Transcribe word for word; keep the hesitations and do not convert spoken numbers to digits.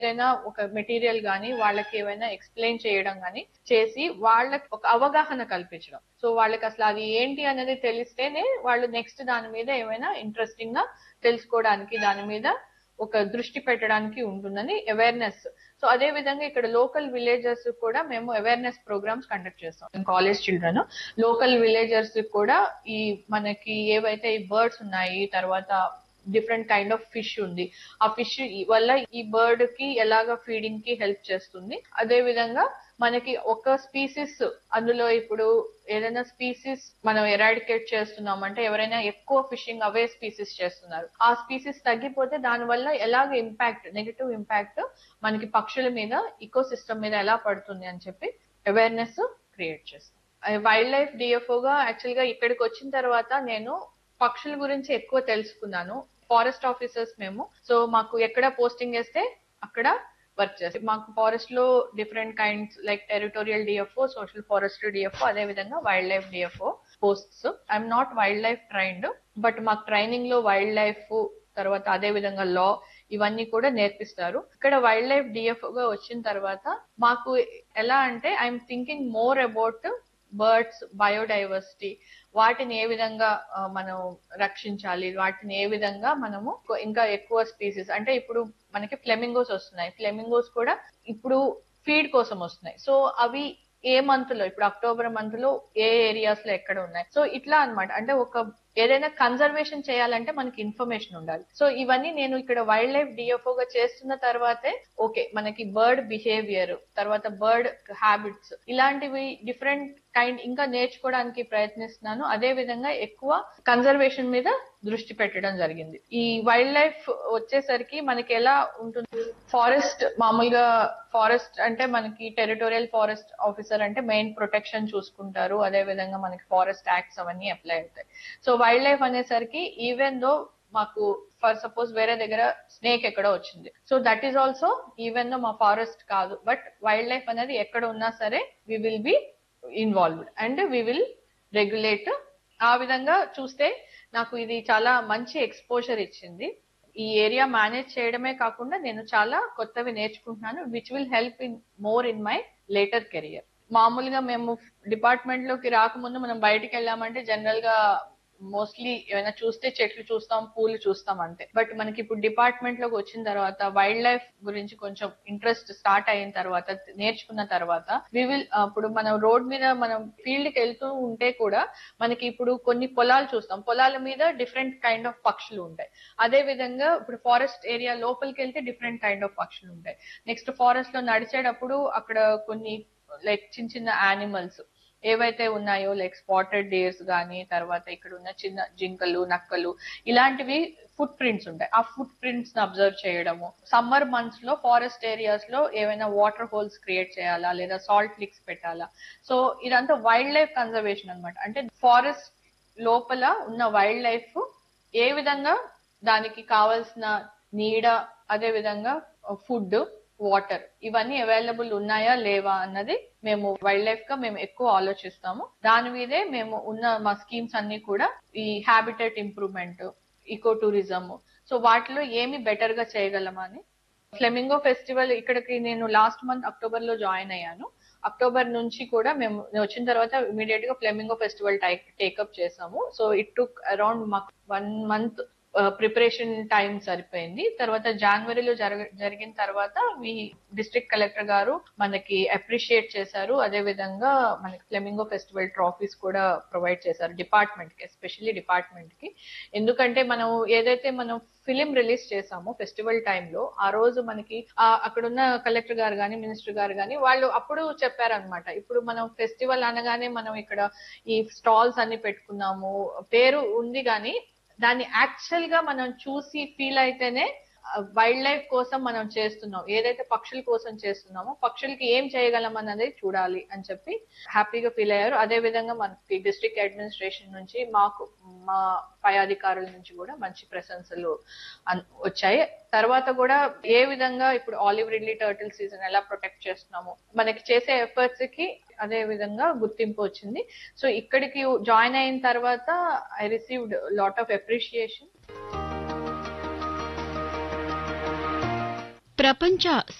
ఏదైనా ఒక మెటీరియల్ గానీ వాళ్ళకి ఏమైనా ఎక్స్ప్లెయిన్ చేయడం గానీ చేసి వాళ్ళకి ఒక అవగాహన కల్పించడం. సో వాళ్ళకి అసలు అది ఏంటి అనేది తెలిస్తేనే వాళ్ళు నెక్స్ట్ దాని మీద ఏమైనా ఇంట్రెస్టింగ్ గా తెలుసుకోవడానికి దాని మీద ఒక దృష్టి పెట్టడానికి ఉంటుందని అవేర్నెస్. సో అదే విధంగా ఇక్కడ లోకల్ విలేజర్స్ కూడా మేము అవేర్నెస్ ప్రోగ్రామ్స్ కండక్ట్ చేస్తాం. కాలేజ్ చిల్డ్రన్ లోకల్ విలేజర్స్ కూడా ఈ మనకి ఏవైతే ఈ బర్డ్స్ ఉన్నాయి, తర్వాత డిఫరెంట్ కైండ్ ఆఫ్ ఫిష్ ఉంది, ఆ ఫిష్ వల్ల ఈ బర్డ్ కి ఎలాగ ఫీడింగ్ కి హెల్ప్ చేస్తుంది. అదే విధంగా మనకి ఒక స్పీసీస్ అందులో ఇప్పుడు ఏదైనా స్పీసీస్ మనం ఎరాడికేట్ చేస్తున్నాం అంటే ఎవరైనా ఎక్కువ ఫిషింగ్ అవే స్పీసీస్ చేస్తున్నారు, ఆ స్పీసీస్ తగ్గిపోతే దాని వల్ల ఎలాగ ఇంపాక్ట్ నెగటివ్ ఇంపాక్ట్ మనకి పక్షుల మీద ఈకో సిస్టమ్ మీద ఎలా పడుతుంది అని చెప్పి అవేర్నెస్ క్రియేట్ చేస్తాం. వైల్డ్ లైఫ్ డిఎఫ్ఓగా యాక్చువల్ గా ఇక్కడికి వచ్చిన తర్వాత నేను పక్షుల గురించి ఎక్కువ తెలుసుకున్నాను. ఫారెస్ట్ ఆఫీసర్స్ మేము, సో మాకు ఎక్కడ పోస్టింగ్ వేస్తే అక్కడ వర్క్ చేస్తాం. మాకు ఫారెస్ట్ లో different kinds like territorial DFO, social forestry DFO, అదే విధంగా wild life DFO posts. I'm not wild life trained, but మాకు ట్రైనింగ్ లో వైల్డ్ లైఫ్ తర్వాత అదే విధంగా లా ఇవన్నీ కూడా నేర్పిస్తారు. ఇక్కడ వైల్డ్ లైఫ్ డిఎఫ్ఓ గా వచ్చిన తర్వాత మాకు ఎలా అంటే I'm thinking more about birds biodiversity, వాటిని ఏ విధంగా మనం రక్షించాలి, వాటిని ఏ విధంగా మనము ఇంకా ఎక్కువ స్పీసీస్ అంటే ఇప్పుడు మనకి ఫ్లెమింగోస్ వస్తున్నాయి, ఫ్లెమింగోస్ కూడా ఇప్పుడు ఫీడ్ కోసం వస్తున్నాయి. సో అవి ఏ మంత్ లో, ఇప్పుడు అక్టోబర్ మంత్ లో ఏ ఏరియాస్ లో ఎక్కడ ఉన్నాయి, సో ఇట్లా అన్నమాట. అంటే ఒక ఏదైనా కన్జర్వేషన్ చేయాలంటే మనకి ఇన్ఫర్మేషన్ ఉండాలి. సో ఇవన్నీ నేను ఇక్కడ వైల్డ్ లైఫ్ డిఎఫ్ఓ గా చేస్తున్న తర్వాతే ఓకే మనకి బర్డ్ బిహేవియర్, తర్వాత బర్డ్ హ్యాబిట్స్ ఇలాంటివి డిఫరెంట్ కైండ్ ఇంకా నేర్చుకోవడానికి ప్రయత్నిస్తున్నాను. అదే విధంగా ఎక్కువ కన్జర్వేషన్ మీద దృష్టి పెట్టడం జరిగింది. ఈ వైల్డ్ లైఫ్ వచ్చేసరికి మనకి ఎలా ఉంటుంది, ఫారెస్ట్ మామూలుగా ఫారెస్ట్ అంటే మనకి టెరిటోరియల్ ఫారెస్ట్ ఆఫీసర్ అంటే మెయిన్ ప్రొటెక్షన్ చూసుకుంటారు, అదే విధంగా మనకి ఫారెస్ట్ యాక్ట్స్ అవన్నీ అప్లై అవుతాయి. సో వైల్డ్ లైఫ్ అనేసరికి ఈవెన్ దో మాకు ఫర్ సపోజ్ వేరే దగ్గర స్నేక్ ఎక్కడ వచ్చింది, so that is also even though మా ఫారెస్ట్ కాదు, బట్ వైల్డ్ లైఫ్ అనేది ఎక్కడ ఉన్నా సరే we will be involved and we will regulate. ఆ విధంగా చూస్తే నాకు ఇది చాలా మంచి ఎక్స్పోజర్ ఇచ్చింది. ఈ ఏరియా మేనేజ్ చేయడమే కాకుండా నేను చాలా కొత్తవి నేర్చుకుంటున్నాను, which will help in more in my later career. మామూలుగా మేము డిపార్ట్మెంట్ లోకి రాకముందు మనం బయటికి వెళ్ళామంటే జనరల్ గా మోస్ట్లీ ఏమైనా చూస్తే చెట్లు చూస్తాం, పూలు చూస్తాం అంతే. బట్ మనకి ఇప్పుడు డిపార్ట్మెంట్ లోకి వచ్చిన తర్వాత వైల్డ్ లైఫ్ గురించి కొంచెం ఇంట్రెస్ట్ స్టార్ట్ అయిన తర్వాత, నేర్చుకున్న తర్వాత వి విల్ ఇప్పుడు మనం రోడ్ మీద మనం ఫీల్డ్ కి వెళ్తూ ఉంటే కూడా మనకి ఇప్పుడు కొన్ని పొలాలు చూస్తాం, పొలాల మీద డిఫరెంట్ కైండ్ ఆఫ్ పక్షులు ఉంటాయి. అదే విధంగా ఇప్పుడు ఫారెస్ట్ ఏరియా లోపలికి వెళ్తే డిఫరెంట్ కైండ్ ఆఫ్ పక్షులు ఉంటాయి. నెక్స్ట్ ఫారెస్ట్ లో నడిచేటప్పుడు అక్కడ కొన్ని లైక్ చిన్న చిన్న యానిమల్స్ ఏవైతే ఉన్నాయో లైక్ స్పాటెడ్ డేర్స్ గానీ, తర్వాత ఇక్కడ ఉన్న చిన్న జింకలు, నక్కలు ఇలాంటివి ఫుట్ ప్రింట్స్ ఉంటాయి. ఆ ఫుట్ ప్రింట్స్ ని అబ్జర్వ్ చేయడము. సమ్మర్ మంత్స్ లో ఫారెస్ట్ ఏరియాస్ లో ఏమైనా వాటర్ హోల్స్ క్రియేట్ చేయాలా లేదా సాల్ట్ లిక్స్ పెట్టాలా, సో ఇదంతా వైల్డ్ లైఫ్ కన్జర్వేషన్ అనమాట. అంటే ఫారెస్ట్ లోపల ఉన్న వైల్డ్ లైఫ్ ఏ విధంగా దానికి కావాల్సిన నీడ, అదే విధంగా ఫుడ్, వాటర్ ఇవన్నీ అవైలబుల్ ఉన్నాయా లేవా అన్నది మేము వైల్డ్ లైఫ్ గా మేము ఎక్కువ ఆలోచిస్తాము. దాని మీదే మేము ఉన్న మా స్కీమ్స్ అన్ని కూడా ఈ habitat improvement, eco tourism, so వాటిలో ఏమి బెటర్ గా చేయగలమా అని. ఫ్లెమింగో ఫెస్టివల్ ఇక్కడికి నేను లాస్ట్ మంత్ అక్టోబర్ లో జాయిన్ అయ్యాను. అక్టోబర్ నుంచి కూడా మేము వచ్చిన తర్వాత ఇమీడియట్ గా ఫ్లెమింగో ఫెస్టివల్ టేకప్ చేసాము. సో ఇట్ టుక్ అరౌండ్ మాకు వన్ మంత్ ప్రిపరేషన్ టైం సరిపోయింది. తర్వాత జనవరిలో జరగ జరిగిన తర్వాత మీ డిస్ట్రిక్ట్ కలెక్టర్ గారు మనకి అప్రిషియేట్ చేశారు. అదే విధంగా మనకి ఫ్లెమింగో ఫెస్టివల్ ట్రాఫీస్ కూడా ప్రొవైడ్ చేశారు డిపార్ట్మెంట్ కి, ఎస్పెషల్లీ డిపార్ట్మెంట్ కి. ఎందుకంటే మనం ఏదైతే మనం ఫిలిం రిలీజ్ చేసామో ఫెస్టివల్ టైంలో, ఆ రోజు మనకి అక్కడున్న కలెక్టర్ గారు గాని, మినిస్టర్ గారు గాని వాళ్ళు అప్పుడు చెప్పారనమాట, ఇప్పుడు మనం ఫెస్టివల్ అనగానే మనం ఇక్కడ ఈ స్టాల్స్ అన్ని పెట్టుకున్నాము, పేరు ఉంది కానీ దాన్ని యాక్చువల్ గా మనం చూసి ఫీల్ అయితేనే వైల్డ్ లైఫ్ కోసం మనం చేస్తున్నాం, ఏదైతే పక్షుల కోసం చేస్తున్నామో పక్షులకి ఏం చేయగలం అన్నది చూడాలి అని చెప్పి హ్యాపీగా ఫీల్ అయ్యారు. అదే విధంగా మనకి డిస్ట్రిక్ట్ అడ్మినిస్ట్రేషన్ నుంచి మాకు మా పై అధికారుల నుంచి కూడా మంచి ప్రశంసలు వచ్చాయి. తర్వాత కూడా ఏ విధంగా ఇప్పుడు ఆలివ్ రిడ్లీ టర్టిల్ సీజన్ ఎలా ప్రొటెక్ట్ చేస్తున్నామో మనకి చేసే ఎఫర్ట్స్ కి అదే విధంగా గుర్తింపు వచ్చింది. సో ఇక్కడికి జాయిన్ అయిన తర్వాత I received lot of appreciation. ప్రపంచ